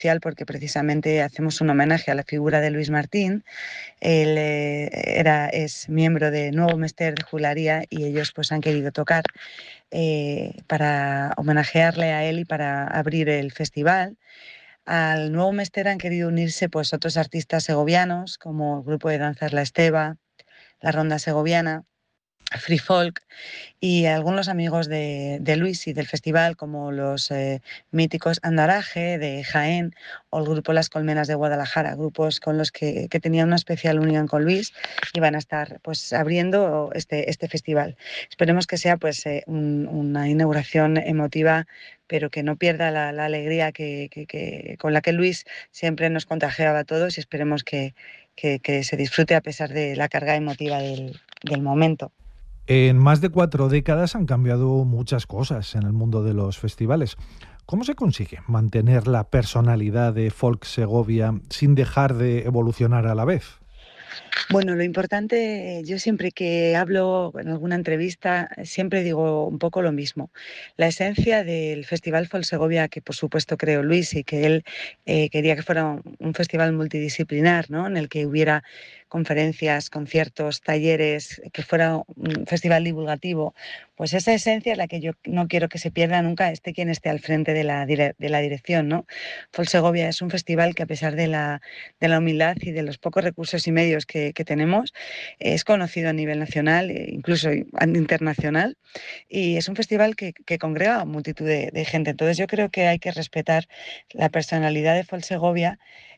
porque precisamente hacemos un homenaje a la figura de Luis Martín. Él es miembro de Nuevo Mester de Juglaría y ellos pues han querido tocar para homenajearle a él y para abrir el festival. Al Nuevo Mester han querido unirse pues otros artistas segovianos como el grupo de danzas La Esteva, la Ronda Segoviana, Free Folk y algunos amigos de Luis y del festival, como los míticos Andaraje de Jaén o el grupo Las Colmenas de Guadalajara, grupos con los que tenían una especial unión con Luis y van a estar pues abriendo este festival. Esperemos que sea pues una inauguración emotiva, pero que no pierda la alegría con la que Luis siempre nos contagiaba a todos, y esperemos que se disfrute a pesar de la carga emotiva del momento. En más de 4 décadas han cambiado muchas cosas en el mundo de los festivales. ¿Cómo se consigue mantener la personalidad de Folk Segovia sin dejar de evolucionar a la vez? Bueno, lo importante, yo siempre que hablo en alguna entrevista, siempre digo un poco lo mismo. La esencia del Festival Folk Segovia, que por supuesto creó Luis y que él quería que fuera un festival multidisciplinar, ¿no? En el que hubiera conferencias, conciertos, talleres, que fuera un festival divulgativo, pues esa esencia es la que yo no quiero que se pierda nunca, esté quien esté al frente de la dirección, ¿no? Folk Segovia es un festival que, a pesar de la humildad y de los pocos recursos y medios que tenemos, es conocido a nivel nacional e incluso internacional, y es un festival que congrega a multitud de gente. Entonces yo creo que hay que respetar la personalidad de Folk Segovia,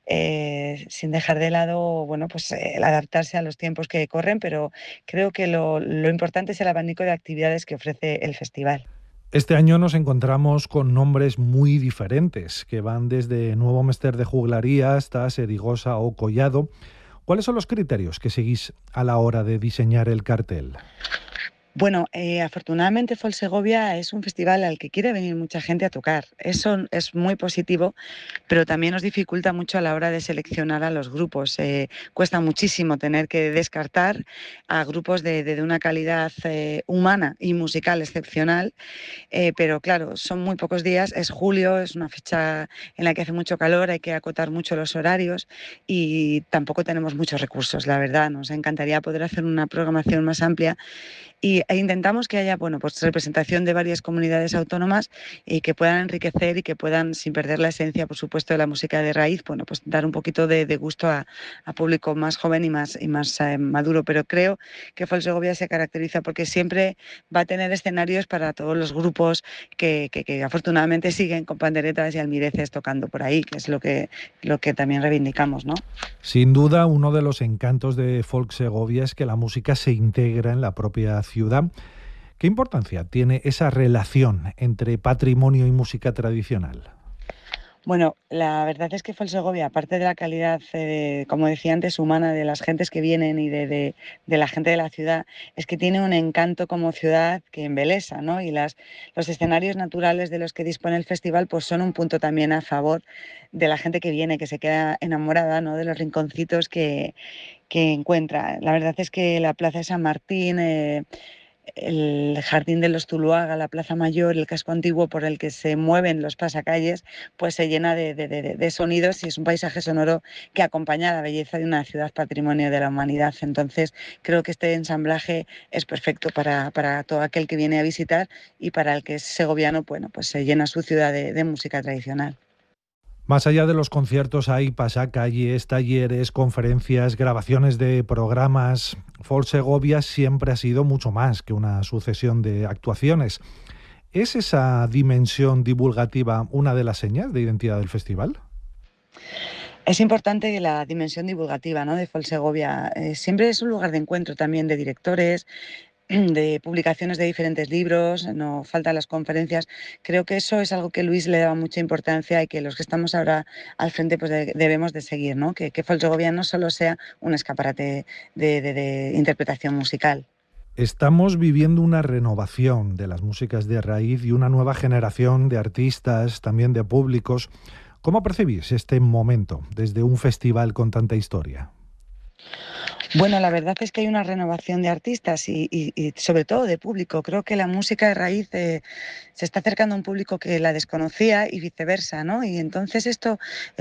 sin dejar de lado, bueno, pues el adaptarse a los tiempos que corren, pero creo que lo importante es el abanico de actividades que ofrece el festival. Este año nos encontramos con nombres muy diferentes, que van desde Nuevo Mester de Juglaría hasta Serigosa o Collado. ¿Cuáles son los criterios que seguís a la hora de diseñar el cartel? Bueno, afortunadamente Folk Segovia es un festival al que quiere venir mucha gente a tocar. Eso es muy positivo, pero también nos dificulta mucho a la hora de seleccionar a los grupos. Cuesta muchísimo tener que descartar a grupos de una calidad humana y musical excepcional, pero claro, son muy pocos días, es julio, es una fecha en la que hace mucho calor, hay que acotar mucho los horarios y tampoco tenemos muchos recursos, la verdad. Nos encantaría poder hacer una programación más amplia e intentamos que haya, bueno, pues representación de varias comunidades autónomas y que puedan enriquecer y que puedan, sin perder la esencia, por supuesto, de la música de raíz, bueno, pues dar un poquito de gusto a público más joven y más maduro. Pero creo que Folk Segovia se caracteriza porque siempre va a tener escenarios para todos los grupos que afortunadamente siguen con panderetas y almireces tocando por ahí, que es lo que también reivindicamos, ¿no? Sin duda, uno de los encantos de Folk Segovia es que la música se integra en la propia ciudad. ¿Qué importancia tiene esa relación entre patrimonio y música tradicional? Bueno, la verdad es que Folk Segovia, aparte de la calidad, como decía antes, humana de las gentes que vienen y de la gente de la ciudad, es que tiene un encanto como ciudad que embelesa, ¿no? Y los escenarios naturales de los que dispone el festival pues son un punto también a favor de la gente que viene, que se queda enamorada, ¿no? De los rinconcitos que encuentra. La verdad es que la Plaza de San Martín, el Jardín de los Zuluaga, la Plaza Mayor, el casco antiguo por el que se mueven los pasacalles, pues se llena de sonidos, y es un paisaje sonoro que acompaña la belleza de una ciudad patrimonio de la humanidad. Entonces creo que este ensamblaje es perfecto para todo aquel que viene a visitar, y para el que es segoviano, bueno, pues se llena su ciudad de música tradicional. Más allá de los conciertos hay pasacalles, talleres, conferencias, grabaciones de programas. Folk Segovia siempre ha sido mucho más que una sucesión de actuaciones. ¿Es esa dimensión divulgativa una de las señas de identidad del festival? Es importante la dimensión divulgativa, ¿no?, de Folk Segovia. Siempre es un lugar de encuentro también de directores, de publicaciones de diferentes libros, no faltan las conferencias. Creo que eso es algo que Luis le daba mucha importancia y que los que estamos ahora al frente pues debemos de seguir, ¿no? Que Folk Segovia no solo sea un escaparate de interpretación musical. Estamos viviendo una renovación de las músicas de raíz y una nueva generación de artistas, también de públicos. ¿Cómo percibís este momento desde un festival con tanta historia? Bueno, la verdad es que hay una renovación de artistas y sobre todo de público. Creo que la música de raíz se está acercando a un público que la desconocía y viceversa, ¿no? Y entonces esto